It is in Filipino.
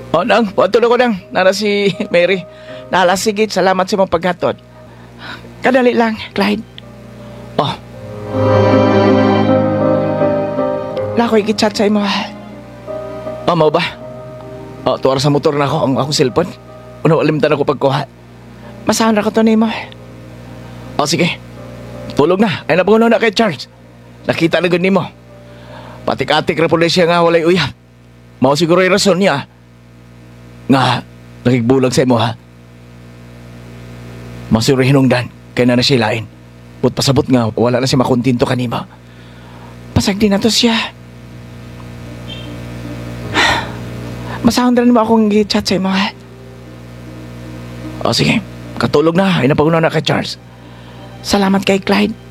O nang, patulog ko nang. Nara si Mary. Nalasigit, salamat sa mong paghatod. Kadali lang, Clyde. Oh. Lakoy gichat sa imo. Oh, mau ba? Oh, tuwara sa motor na ako ang akong cellphone. Uno, alimtan ako pagkuha. Masahan na ko to nimo. Oh, sige. Tulog na. Ay napungo na kay Charles. Nakita na gud nimo. Patik-atik ra pud siya nga walay uyab. Mao siguro yung rason niya. Nga, nakigbulag sa imo ha. Mao siguro hinungdan. Kaya na siya lain. But pasabot nga, wala na siya makontinto kanima. Pasagdi na to siya. Masahon na mo akong i-chat sa imo ha. O sige, katulog na. Ay napagunaw na kay Charles. Salamat kay Clyde.